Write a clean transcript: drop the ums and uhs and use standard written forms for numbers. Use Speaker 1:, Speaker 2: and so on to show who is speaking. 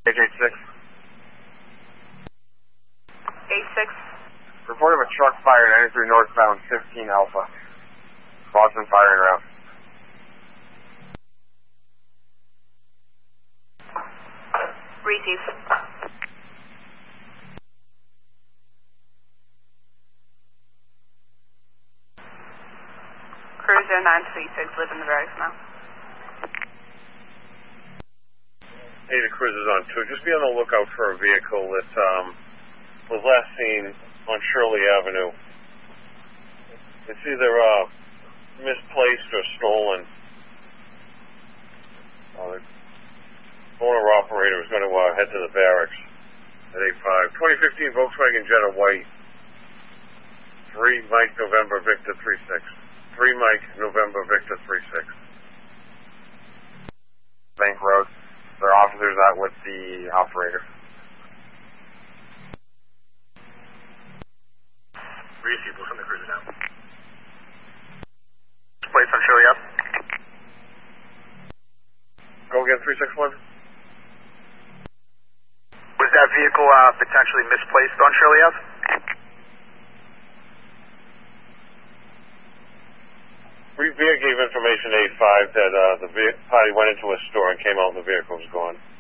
Speaker 1: H86.
Speaker 2: 86.
Speaker 1: Report of a truck fire 93 northbound 15 Alpha. Boston firing route.
Speaker 2: Receive. Cruiser 936, live in the barracks now.
Speaker 3: Hey, the cruiser's on 2. Just be on the lookout for a vehicle that was last seen on Shirley Avenue. It's either misplaced or stolen. The owner-operator is going to head to the barracks at 85. 2015 Volkswagen Jetta White. 3 Mike November Victor 36. 3 Mike November Victor 36.
Speaker 1: Bank Road. There are officers out with the operator.
Speaker 4: Receive, we'll send the cruiser down. Plates on Shirley Ave.
Speaker 3: Go again, 361.
Speaker 4: Was that vehicle potentially misplaced on Shirley Ave?
Speaker 3: We gave information 85 that the party went into a store and came out and the vehicle was gone.